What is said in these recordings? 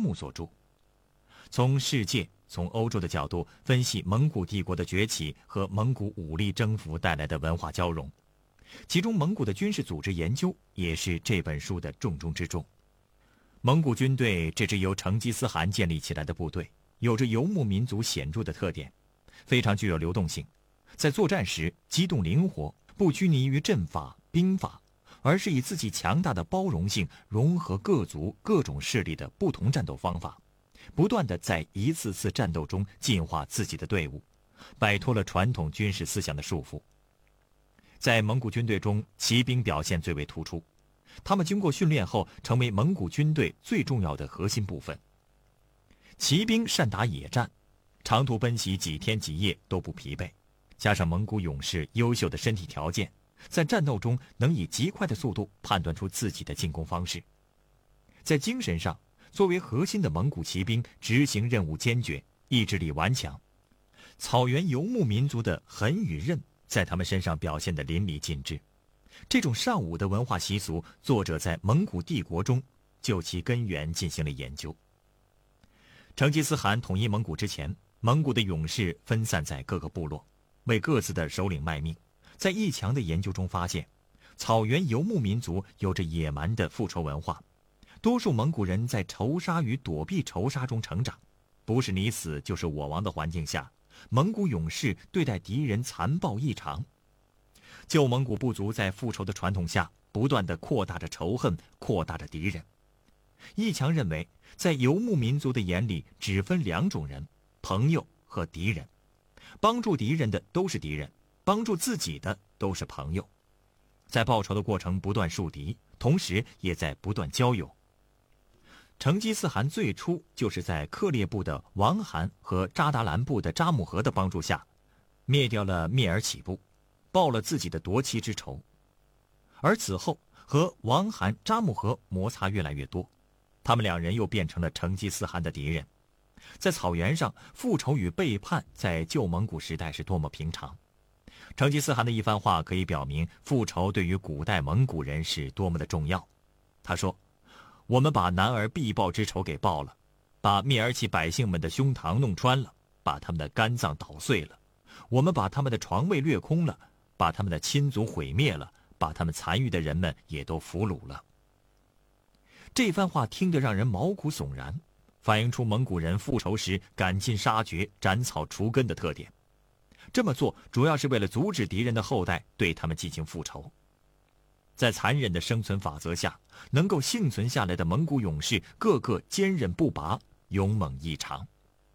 木所著。从世界、从欧洲的角度分析蒙古帝国的崛起和蒙古武力征服带来的文化交融，其中蒙古的军事组织研究也是这本书的重中之重。蒙古军队这支由成吉思汗建立起来的部队，有着游牧民族显著的特点，非常具有流动性，在作战时机动灵活，不拘泥于阵法、兵法，而是以自己强大的包容性融合各族各种势力的不同战斗方法，不断地在一次次战斗中进化自己的队伍，摆脱了传统军事思想的束缚。在蒙古军队中，骑兵表现最为突出，他们经过训练后成为蒙古军队最重要的核心部分。骑兵善打野战，长途奔袭几天几夜都不疲惫，加上蒙古勇士优秀的身体条件，在战斗中能以极快的速度判断出自己的进攻方式。在精神上，作为核心的蒙古骑兵执行任务坚决，意志力顽强，草原游牧民族的狠与韧在他们身上表现得淋漓尽致。这种尚武的文化习俗，作者在蒙古帝国中就其根源进行了研究。成吉思汗统一蒙古之前，蒙古的勇士分散在各个部落，为各自的首领卖命。在易强的研究中发现，草原游牧民族有着野蛮的复仇文化，多数蒙古人在仇杀与躲避仇杀中成长，不是你死就是我亡的环境下，蒙古勇士对待敌人残暴异常。旧蒙古部族在复仇的传统下，不断地扩大着仇恨，扩大着敌人。易强认为，在游牧民族的眼里，只分两种人：朋友和敌人。帮助敌人的都是敌人，帮助自己的都是朋友。在报仇的过程不断树敌，同时也在不断交友。成吉思汗最初就是在克烈部的王罕和扎达兰部的扎木合的帮助下，灭掉了蔑尔乞部，报了自己的夺妻之仇。而此后和王罕、扎木合摩擦越来越多，他们两人又变成了成吉思汗的敌人。在草原上，复仇与背叛在旧蒙古时代是多么平常。成吉思汗的一番话可以表明，复仇对于古代蒙古人是多么的重要。他说：我们把男儿必报之仇给报了，把蔑尔乞百姓们的胸膛弄穿了，把他们的肝脏捣碎了，我们把他们的床位掠空了，把他们的亲族毁灭了，把他们残余的人们也都俘虏了。这番话听得让人毛骨悚然，反映出蒙古人复仇时赶尽杀绝、斩草除根的特点。这么做主要是为了阻止敌人的后代对他们进行复仇。在残忍的生存法则下，能够幸存下来的蒙古勇士个个坚韧不拔，勇猛异常。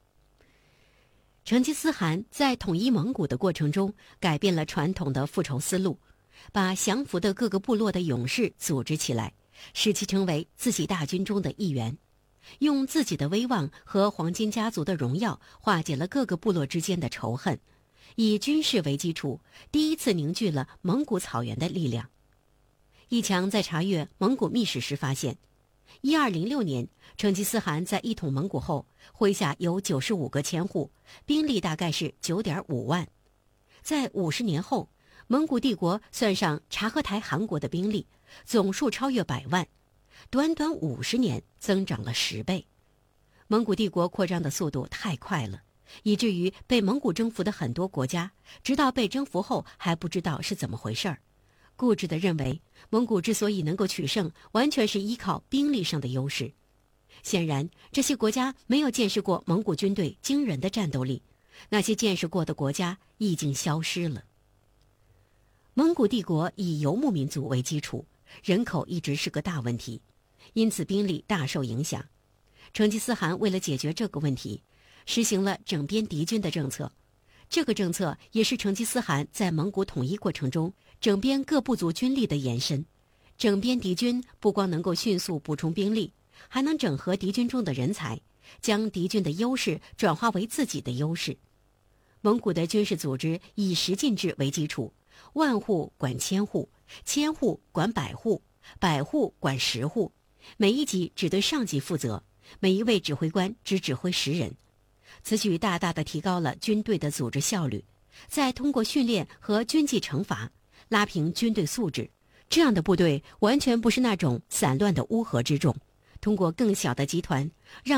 成吉思汗在统一蒙古的过程中，改变了传统的复仇思路，把降服的各个部落的勇士组织起来，使其成为自己大军中的一员，用自己的威望和黄金家族的荣耀化解了各个部落之间的仇恨，以军事为基础，第一次凝聚了蒙古草原的力量。易强在查阅蒙古秘史时发现，1206年，成吉思汗在一统蒙古后，麾下有95个千户，兵力大概是9.5万。在50年后，蒙古帝国算上察合台汗国的兵力，总数超越100万，短短50年增长了10倍。蒙古帝国扩张的速度太快了，以至于被蒙古征服的很多国家，直到被征服后还不知道是怎么回事儿，固执地认为蒙古之所以能够取胜，完全是依靠兵力上的优势。显然，这些国家没有见识过蒙古军队惊人的战斗力，那些见识过的国家已经消失了。蒙古帝国以游牧民族为基础，人口一直是个大问题，因此兵力大受影响。成吉思汗为了解决这个问题，实行了整编敌军的政策。这个政策也是成吉思汗在蒙古统一过程中整编各部族军力的延伸。整编敌军不光能够迅速补充兵力，还能整合敌军中的人才，将敌军的优势转化为自己的优势。蒙古的军事组织以十进制为基础，万户管千户，千户管百户，百户管10户，每一级只对上级负责，每一位指挥官只指挥10人。此举大大地提高了军队的组织效率，再通过训练和军纪惩罚，拉平军队素质。这样的部队完全不是那种散乱的乌合之众，通过更小的集团让